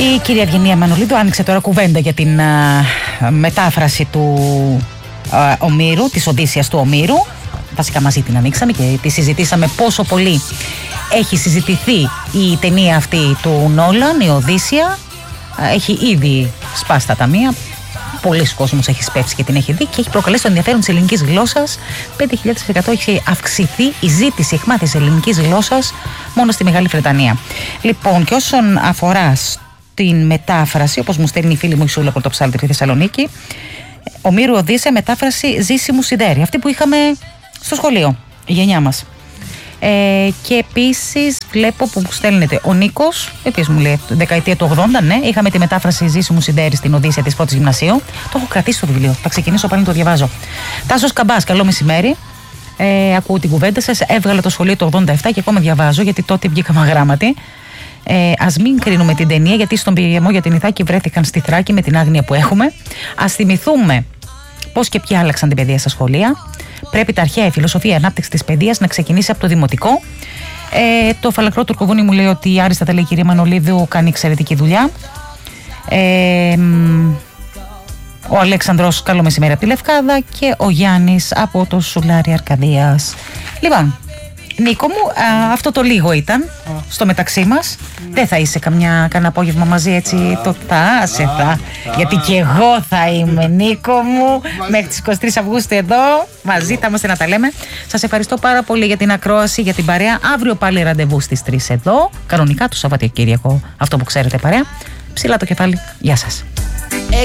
Η κυρία Ευγενία Μανολίδου άνοιξε τώρα κουβέντα για την μετάφραση του Ομήρου, της Οδύσσειας του Ομήρου. Βασικά μαζί την ανοίξαμε και τη συζητήσαμε πόσο πολύ έχει συζητηθεί η ταινία αυτή του Νόλαν, η Οδύσσεια. Έχει ήδη σπάσει τα ταμεία. Πολλοί κόσμος έχει σπεύσει και την έχει δει και έχει προκαλέσει το ενδιαφέρον της ελληνικής γλώσσας. 5.000% έχει αυξηθεί η ζήτηση εκμάθησης ελληνικής γλώσσας μόνο στη Μεγάλη Βρετανία. Λοιπόν, και όσον αφορά την μετάφραση, όπως μου στέλνει η φίλη μου η Σούλα Πρωτοψάλτη στη Θεσσαλονίκη, Ομήρου Οδύσσεια, μετάφραση Ζήσιμου Σιδέρη. Αυτή που είχαμε στο σχολείο, η γενιά μας. Και επίσης βλέπω που μου στέλνεται ο Νίκος, ο οποίος μου λέει δεκαετία του 80, ναι, είχαμε τη μετάφραση Ζήσιμου Σιδέρη στην Οδύσσεια της πρώτης γυμνασίου. Το έχω κρατήσει το βιβλίο, θα ξεκινήσω πάλι να το διαβάζω. Τάσος Καμπάς, καλό μεσημέρι. Ακούω την κουβέντα σας. Έβγαλα το σχολείο το 87 και ακόμα διαβάζω, γιατί τότε βγήκαμε αγράμματοι. Ας μην κρίνουμε την ταινία, γιατί στον πειραμό για την Ιθάκη βρέθηκαν στη Θράκη με την άγνοια που έχουμε. Ας θυμηθούμε πώς και ποιοι άλλαξαν την παιδεία στα σχολεία. Πρέπει τα αρχαία φιλοσοφία ανάπτυξη της παιδείας να ξεκινήσει από το δημοτικό. Το φαλακρό τουρκοβούνι μου λέει ότι άριστα τα λέει η κυρία Μανολίδου, κάνει εξαιρετική δουλειά. Ο Αλέξανδρος, καλό μεσημέρι από τη Λευκάδα. Και ο Γιάννης από το Σουλάρι Αρκαδίας. Λοιπόν, Νίκο μου, αυτό το λίγο ήταν στο μεταξύ μας. Δεν θα είσαι κανένα απόγευμα μαζί έτσι γιατί και εγώ θα είμαι, Νίκο μου, μέχρι τις 23 Αυγούστου εδώ μαζί θα είμαστε να τα λέμε. Σας ευχαριστώ πάρα πολύ για την ακρόαση, για την παρέα. Αύριο πάλι ραντεβού στις 3 εδώ, κανονικά το Σαββατοκύριακο, αυτό που ξέρετε, παρέα. Ψηλά το κεφάλι, γεια σας.